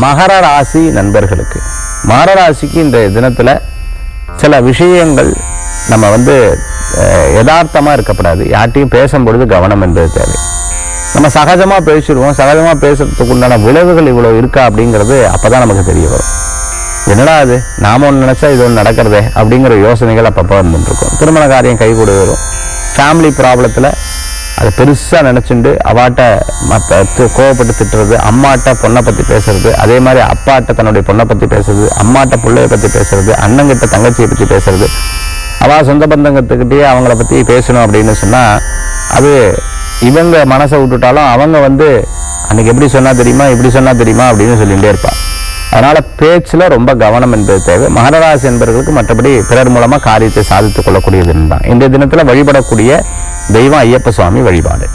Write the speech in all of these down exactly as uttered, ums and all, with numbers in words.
மகர ராசி நண்பர்களுக்கு, மகர ராசிக்கு இன்றைய தினத்துல சில விஷயங்கள் நம்ம வந்து யதார்த்தமா இருக்கப்படாது. யார்ட்டையும் பேசும்பொழுது கவனம் என்பது தேவை. நம்ம சகஜமா பேசிடுவோம். சகஜமா பேசுறதுக்கு உண்டான விளைவுகள் இவ்வளவு இருக்கா அப்படிங்கிறது அப்பதான் நமக்கு தெரிய வரும். என்னடா அது, நாம ஒன்று நினைச்சா இது ஒன்று நடக்கிறதே அப்படிங்கிற யோசனைகள் அப்பப்போ வந்துருக்கும். திருமண காரியம் கைகூட வரும். ஃபேமிலி ப்ராப்ளத்துல அதை பெருசா நினைச்சுட்டு அவாட்ட மற்ற கோவப்பட்டு திட்டுறது, அம்மாட்ட பொண்ணை பத்தி பேசுறது, அதே மாதிரி அப்பாட்ட தன்னுடைய பொண்ணை பத்தி பேசுறது, அம்மாட்ட பிள்ளைய பத்தி பேசுறது, அண்ணங்கிட்ட தங்கச்சியை பத்தி பேசுறது, அவ சொந்த பந்தங்கத்துக்கிட்டே அவங்கள பத்தி பேசணும் அப்படின்னு சொன்னா அது இவங்க மனசை விட்டுட்டாலும் அவங்க வந்து அன்னைக்கு எப்படி சொன்னா தெரியுமா, இப்படி சொன்னா தெரியுமா அப்படின்னு சொல்லிகிட்டே இருப்பான். அதனால பேச்சுல ரொம்ப கவனம் என்பது தேவை. மகரராசி என்பவர்களுக்கு மற்றபடி பிறர் மூலமா காரியத்தை சாதித்துக் கொள்ளக்கூடியது தான். இன்றைய தினத்துல வழிபடக்கூடிய தெய்வம் ஐயப்ப சுவாமி வழிபாடு.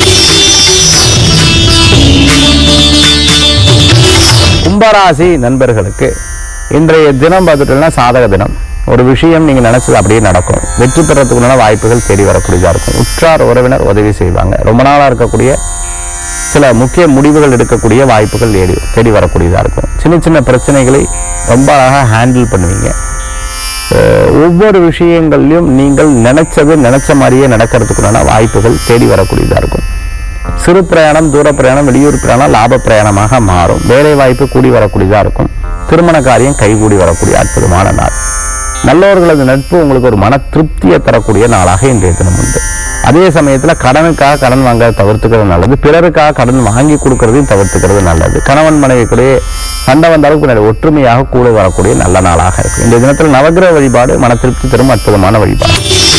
கும்பராசி நண்பர்களுக்கு இன்றைய தினம் பார்த்துட்டோம்னா சாதக தினம். ஒரு விஷயம் நீங்க நினைச்சது அப்படியே நடக்கும். வெற்றி பெறத்துக்குள்ள வாய்ப்புகள் தேடி வரக்கூடியதா இருக்கும். உற்றார் உறவினர் உதவி செய்வாங்க. ரொம்ப நாளா இருக்கக்கூடிய சில முக்கிய முடிவுகள் எடுக்கக்கூடிய வாய்ப்புகள் தேடி தேடி வரக்கூடியதா இருக்கும். சின்ன சின்ன பிரச்சனைகளை ரொம்ப அழகா ஹேண்டில் பண்ணுவீங்க. ஒவ்வொரு விஷயங்கள்லையும் நீங்கள் நினைச்சது நினைச்ச மாதிரியே நடக்கிறதுக்குள்ளான வாய்ப்புகள் தேடி வரக்கூடியதா இருக்கும். சிறு பிரயாணம், தூர பிரயாணம், வெளியூர் பிரயாணம் லாப பிரயாணமாக மாறும். வேலை வாய்ப்பு கூடி வரக்கூடியதா இருக்கும். திருமண காரியம் கைகூடி வரக்கூடிய அற்புதமான நாள். நல்லவர்களது நட்பு உங்களுக்கு ஒரு மன திருப்தியை தரக்கூடிய நாளாக இன்றைய தினம் உண்டு. அதே சமயத்துல கடனுக்காக கடன் வாங்க தவிர்த்துக்கிறது நல்லது. பிறருக்காக கடன் வாங்கி கொடுக்கறதையும் தவிர்த்துக்கிறது நல்லது. கணவன் மனைவிக்குள்ளே சண்டை வந்தாலும் பின்னாடி ஒற்றுமையாக கூட வரக்கூடிய நல்ல நாளாக இருக்கு. இந்த தினத்தில் நவகிரக வழிபாடு மன திருப்தி தரும் அற்புதமான வழிபாடு.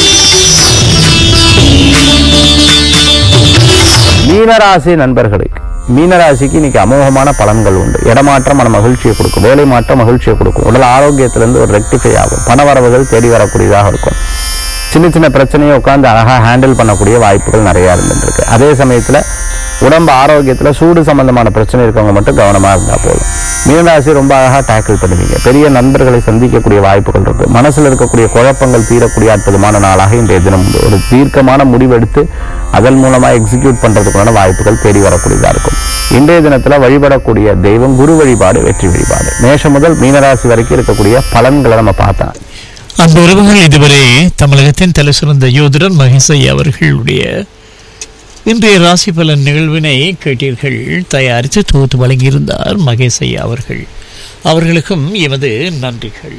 மீனராசி நண்பர்களுக்கு, மீனராசிக்கு இன்னைக்கு அமோகமான பலன்கள் உண்டு. இடமாற்றம் மன மகிழ்ச்சியை கொடுக்கும். வேலை மாற்றம் மகிழ்ச்சியை கொடுக்கும். உடல் ஆரோக்கியத்திலிருந்து ஒரு ரெக்டிஃபை ஆகும். பண வரவுகள் தேடி வரக்கூடியதாக இருக்கும். சின்ன சின்ன பிரச்சனையை உட்காந்து அழகா ஹேண்டில் பண்ணக்கூடிய வாய்ப்புகள் நிறைய இருந்துருக்கு. அதே சமயத்துல உடம்பு ஆரோக்கியத்துல சூடு சம்பந்தமான பிரச்சனை இருக்கவங்க மட்டும் கவனமா இருந்தா போதும். மீனராசி ரொம்ப அழகா டேக்கிள் பண்ணுவீங்க. பெரிய நண்பர்களை சந்திக்கக்கூடிய வாய்ப்புகள் இருக்கு. மனசுல இருக்கக்கூடிய குழப்பங்கள் தீரக்கூடிய அற்புதமான நாளாக இன்றைய தினம் உண்டு. ஒரு தீர்க்கமான முடிவெடுத்து அதன் மூலமா எக்ஸிக்யூட் பண்றதுக்கான வாய்ப்புகள் தேடி வரக்கூடியதா இருக்கும். இன்றைய தினத்துல வழிபடக்கூடிய தெய்வம் குரு வழிபாடு, வெற்றி வழிபாடு. மேஷம் முதல் மீனராசி வரைக்கும் இருக்கக்கூடிய பலன்களை நம்ம பார்த்தோம். அந்த உறவுகள் இதுவரை தமிழகத்தின் தலை சிறந்த யோதிடர் மகேசையா அவர்களுடைய இன்றைய ராசி பலன் நிகழ்வினை கேட்டீர்கள். தயாரித்து தொகுத்து வழங்கியிருந்தார் மகேசையா அவர்கள். அவர்களுக்கும் எமது நன்றிகள்.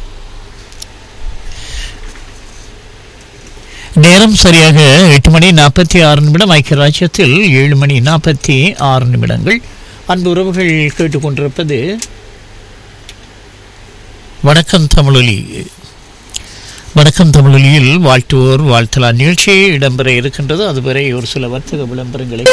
நேரம் சரியாக எட்டு மணி நாற்பத்தி ஆறு நிமிடம். ஐக்கிய ராஜ்யத்தில் ஏழு மணி நாற்பத்தி ஆறு நிமிடங்கள். அன்பு உறவுகள் கேட்டுக்கொண்டிருப்பது வணக்கம் தமிழொலி. வணக்கம் தமிழொலியில் வாழ்த்துவோர் வாழ்த்தலாம் நிகழ்ச்சி இடம்பெற இருக்கின்றது. அதுவரை ஒரு சில வர்த்தக விளம்பரங்களை.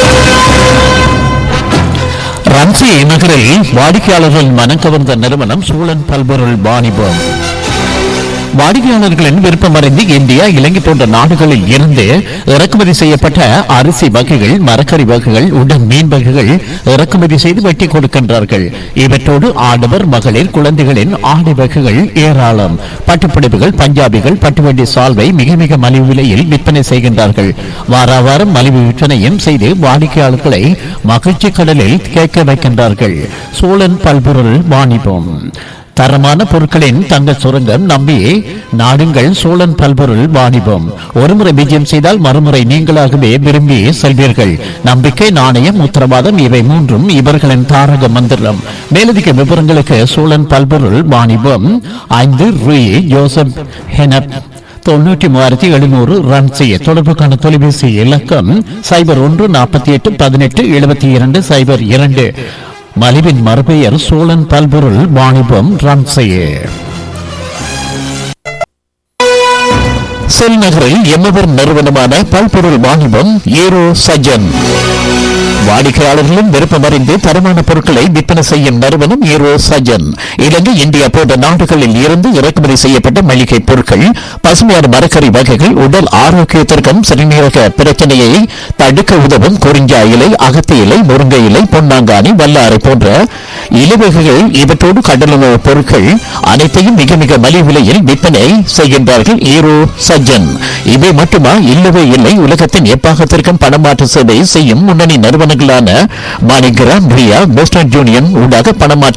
ரன்சி நகரில் வாடிக்கையாளர்கள் மனம் கவர்ந்த நிறுவனம் சூழன் பல்பொருள் வாணிபம். வாடிக்கையாளர்களின் விருப்பமறிந்து இந்தியா, இலங்கை போன்ற நாடுகளில் இருந்து இறக்குமதி செய்யப்பட்ட அரிசி வகைகள், மரக்கறி வகைகள், உடன் மீன் வகைகள் இறக்குமதி செய்து வெட்டி கொடுக்கின்றார்கள். இவற்றோடு ஆடவர், மகளிர், குழந்தைகளின் ஆடை வகைகள் ஏராளம். பட்டுப்பிடிப்புகள், பஞ்சாபிகள், பட்டுவண்டி சால்வை மிக மிக மலிவு விலையில் விற்பனை செய்கின்றார்கள். வார வாரம் மலிவு விற்பனையும் செய்து வாடிக்கையாளர்களை மகிழ்ச்சி கடலில் கேட்க வைக்கின்றார்கள். சோழன் பல்பொருள் வாணிபம். தரமான பொருட்களின் தங்க சுரங்கம் நம்பி நாடுங்கள் சோழன் பல்பொருள் வாணிபம். ஒருமுறை விஜயம் செய்தால் மறுமுறை நீங்களாகவே விரும்பி செல்வீர்கள். நம்பிக்கை, நாணயம், உத்தரவாதம் இவை மூன்றும் இவர்களின் தாரக மந்திரம். மேலதிக விவரங்களுக்கு சோழன் பல்பொருள் வாணிபம் ஐந்து ரூ ஜோசப் ஹெனப் தொண்ணூற்றி மூவாயிரத்தி எழுநூறு ரன் செய்ய தொடர்புக்கான தொலைபேசி இலக்கம் சைபர் ஒன்று நாற்பத்தி எட்டு பதினெட்டு எழுபத்தி இரண்டு சைபர் இரண்டு. மலிவின் மறுபெயர் சோழன் பல்பொருள் வாணிபம் ரன்சையே. செல் நகரில் எம்மவர் நிறுவனமான பல்பொருள் வாணிபம் ஏரோ சஜன். வாடிக்கையாளர்களும் விருப்பமறிந்து தரமான பொருட்களை விற்பனை செய்யும் நிறுவனம் ஏரோ சஜன். இலங்கை, இந்தியா போன்ற நாடுகளில் இருந்து இறக்குமதி செய்யப்பட்ட மளிகை பொருட்கள், பசுமையான மரக்கறி வகைகள், உடல் ஆரோக்கியத்திற்கும் சிறுநீரக பிரச்சனையை தடுக்க உதவும் குறிஞ்சா இலை, அகத்தி இலை, முருங்கை இலை, பொன்னாங்கானி, வல்லாரை போன்ற இலைவகைகள் இவற்றோடு கடலுணவு பொருட்கள் அனைத்தையும் மிக மிக மலிவு விலையில் விற்பனை செய்கின்றார்கள் ஏரோ சஜன். இவை மட்டுமா? இல்லவே இல்லை. உலகத்தின் எப்பாகத்திற்கும் பணமாற்று சேவை செய்யும் முன்னணி நிறுவனங்களான மாணிகிராம், ரியா, வெஸ்டர்ன் யூனியன் ஊடாக பணமாற்று